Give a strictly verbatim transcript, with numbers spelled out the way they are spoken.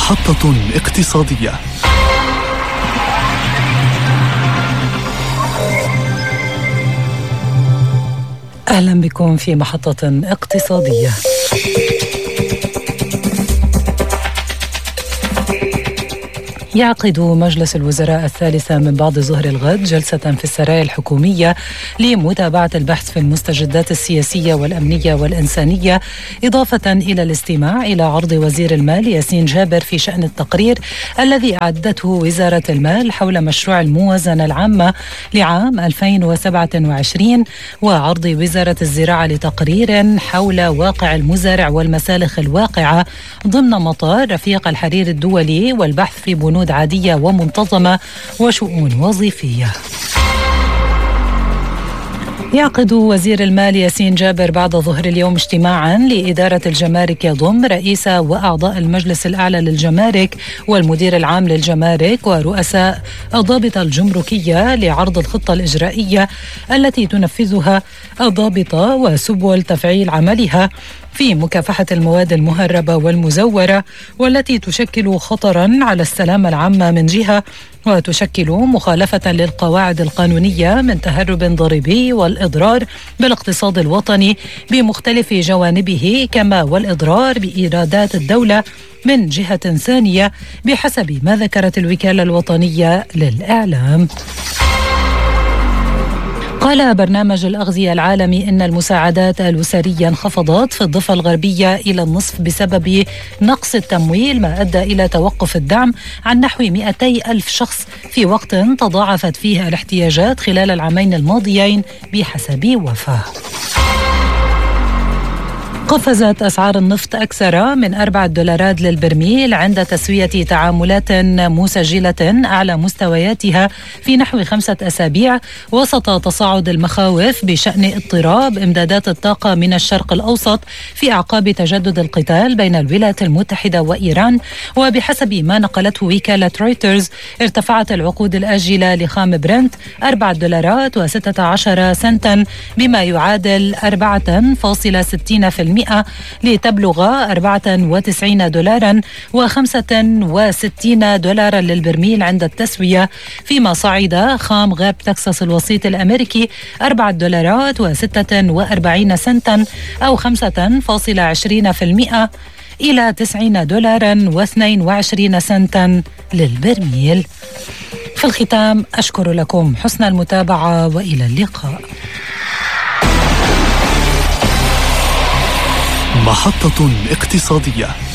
محطة اقتصادية. أهلا بكم في محطة اقتصادية. يعقد مجلس الوزراء الثالثة من بعد ظهر الغد جلسة في السرايا الحكومية لمتابعة البحث في المستجدات السياسية والأمنية والإنسانية، إضافة إلى الاستماع إلى عرض وزير المال ياسين جابر في شأن التقرير الذي أعدته وزارة المال حول مشروع الموازنة العامة لعام ألفين وسبعة وعشرين، وعرض وزارة الزراعة لتقرير حول واقع المزارع والمسالخ الواقعة ضمن مطار رفيق الحرير الدولي، والبحث في بنود عادية ومنتظمة وشؤون وظيفية. يعقد وزير المال ياسين جابر بعد ظهر اليوم اجتماعا لإدارة الجمارك يضم رئيس وأعضاء المجلس الأعلى للجمارك والمدير العام للجمارك ورؤساء الضابطة الجمركية لعرض الخطة الإجرائية التي تنفذها الضابطة وسبل تفعيل عملها في مكافحة المواد المهربة والمزورة، والتي تشكل خطرا على السلامة العامة من جهة، وتشكل مخالفة للقواعد القانونية من تهرب ضريبي والإضرار بالاقتصاد الوطني بمختلف جوانبه، كما والإضرار بإيرادات الدولة من جهة ثانية، بحسب ما ذكرت الوكالة الوطنية للإعلام. قال برنامج الأغذية العالمي إن المساعدات الأسرية انخفضت في الضفة الغربية إلى النصف بسبب نقص التمويل، ما أدى إلى توقف الدعم عن نحو مئتي ألف شخص في وقت تضاعفت فيه الاحتياجات خلال العامين الماضيين بحسب وفاة. قفزت أسعار النفط أكثر من أربعة دولارات للبرميل عند تسوية تعاملات مسجلة أعلى مستوياتها في نحو خمسة أسابيع، وسط تصاعد المخاوف بشأن اضطراب إمدادات الطاقة من الشرق الأوسط في أعقاب تجدد القتال بين الولايات المتحدة وإيران. وبحسب ما نقلته وكالة رويترز، ارتفعت العقود الآجلة لخام برنت أربعة دولارات وستة عشر سنتا بما يعادل أربعة فاصلة ستين بالمئة لتبلغ أربعة وتسعين دولارا وخمسة وستين دولارا للبرميل عند التسوية، فيما صعد خام غرب تكساس الوسيط الأمريكي أربعة دولارات وستة وأربعين سنتا أو خمسة فاصلة عشرين بالمئة إلى تسعين دولارا واثنين وعشرين سنتا للبرميل. في الختام أشكر لكم حسن المتابعة وإلى اللقاء. محطة اقتصادية.